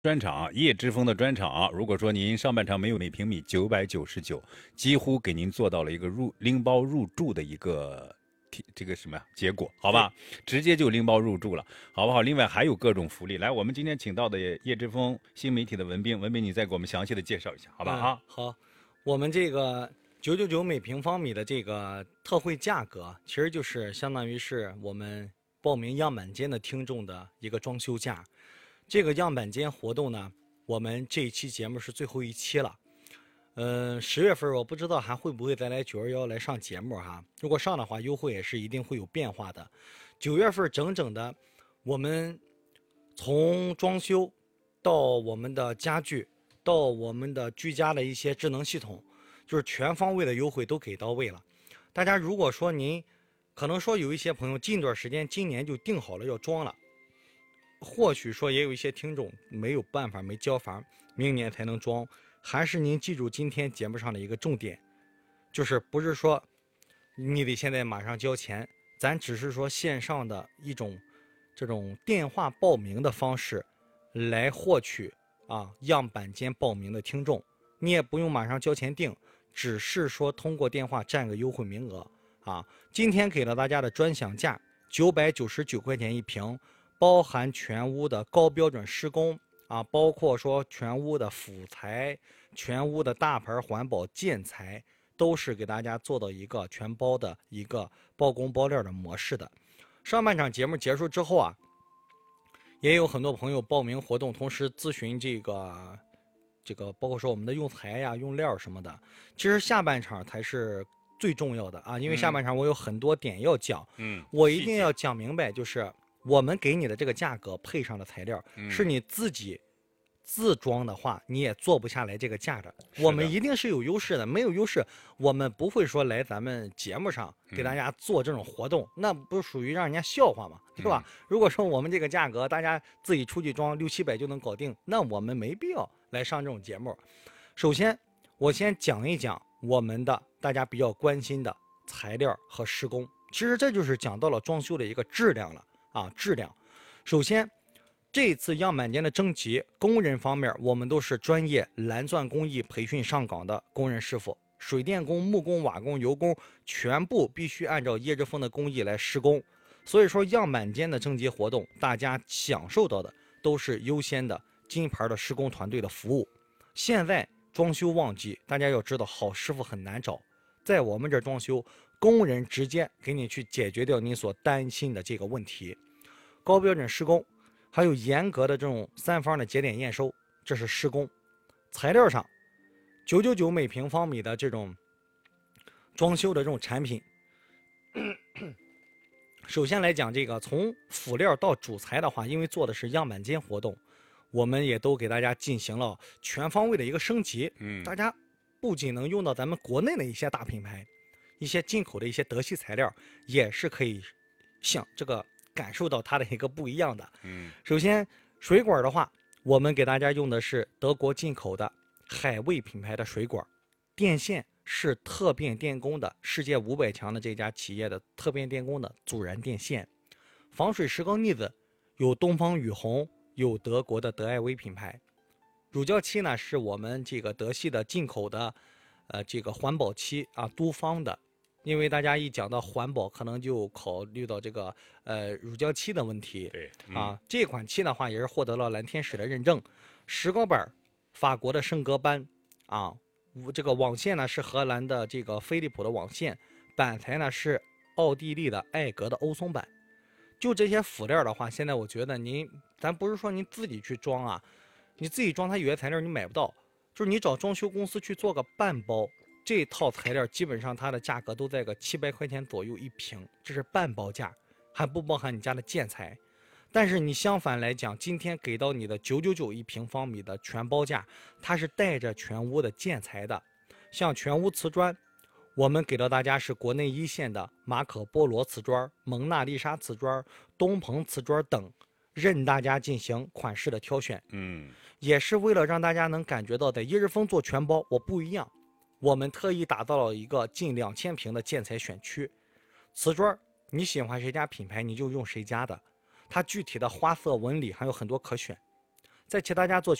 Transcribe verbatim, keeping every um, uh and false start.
专场叶之峰的专场，如果说您上半场没有每平米九百九十九，几乎给您做到了一个入拎包入住的一个这个什么呀结果，好吧，直接就拎包入住了，好不好？另外还有各种福利，来，我们今天请到的叶之峰新媒体的文斌，文斌你再给我们详细的介绍一下，好吧？ 嗯、 啊， 好，我们这个九九九每平方米的这个特惠价格，其实就是相当于是我们报名样板间的听众的一个装修价。这个样板间活动呢，我们这一期节目是最后一期了。嗯、呃，十月份我不知道还会不会再来九二幺来上节目哈。如果上的话，优惠也是一定会有变化的。九月份整整的，我们从装修到我们的家具，到我们的居家的一些智能系统，就是全方位的优惠都给到位了。大家如果说您可能说有一些朋友近段时间今年就定好了要装了。或许说也有一些听众没有办法没交房，明年才能装。还是您记住今天节目上的一个重点，就是不是说你得现在马上交钱，咱只是说线上的一种这种电话报名的方式来获取啊样板间报名的听众，你也不用马上交钱订，只是说通过电话占个优惠名额啊。今天给了大家的专享价九百九十九块钱一平。包含全屋的高标准施工啊，包括说全屋的辅材、全屋的大牌环保建材，都是给大家做到一个全包的一个包工包料的模式的。上半场节目结束之后啊，也有很多朋友报名活动，同时咨询这个这个，包括说我们的用材呀、用料什么的。其实下半场才是最重要的啊，因为下半场我有很多点要讲， 嗯， 我一定要讲明白，就是。我们给你的这个价格配上的材料， 嗯、 是你自己自装的话，你也做不下来这个价的。我们一定是有优势的，没有优势，我们不会说来咱们节目上给大家做这种活动，嗯、那不属于让人家笑话嘛，对吧？嗯、如果说我们这个价格，大家自己出去装六七百就能搞定，那我们没必要来上这种节目。首先，我先讲一讲我们的大家比较关心的材料和施工，其实这就是讲到了装修的一个质量了。啊，质量。首先，这次样板间的征集，工人方面，我们都是专业蓝钻工艺培训上岗的工人师傅，水电工、木工、瓦工、油工，全部必须按照叶之峰的工艺来施工。所以说，样板间的征集活动，大家享受到的都是优先的金牌的施工团队的服务。现在装修旺季，大家要知道，好师傅很难找，在我们这装修。工人直接给你去解决掉你所担心的这个问题，高标准施工，还有严格的这种三方的节点验收，这是施工。材料上，九九九每平方米的这种装修的这种产品，首先来讲这个从辅料到主材的话，因为做的是样板间活动，我们也都给大家进行了全方位的一个升级。嗯，大家不仅能用到咱们国内的一些大品牌。一些进口的一些德系材料也是可以像这个感受到它的一个不一样的。嗯，首先水管的话，我们给大家用的是德国进口的海卫品牌的水管，电线是特变电工的世界五百强的这家企业的特变电工的阻燃电线，防水石膏腻子有东方雨虹，有德国的德艾威品牌，乳胶漆呢是我们这个德系的进口的，呃，这个环保漆啊，都方的。因为大家一讲到环保，可能就考虑到这个呃乳胶漆的问题。 对、嗯、 啊，这款漆的话也是获得了蓝天使的认证。石膏板，法国的圣格班，啊，这个网线呢是荷兰的这个飞利浦的网线，板材呢是奥地利的艾格的欧松板。就这些辅料的话，现在我觉得您，咱不是说您自己去装啊，你自己装它有些材料你买不到，就是你找装修公司去做个半包。这套材料基本上它的价格都在个七百块钱左右一平，这是半包价，还不包含你家的建材。但是你相反来讲，今天给到你的九九九一平方米的全包价，它是带着全屋的建材的。像全屋瓷砖，我们给到大家是国内一线的马可波罗瓷砖、蒙娜丽莎瓷砖、东鹏瓷砖等，任大家进行款式的挑选。嗯，也是为了让大家能感觉到在叶之峰做全包，我不一样。我们特意打造了一个近两千平的建材选区，瓷砖你喜欢谁家品牌你就用谁家的，它具体的花色纹理还有很多可选。 在其他家做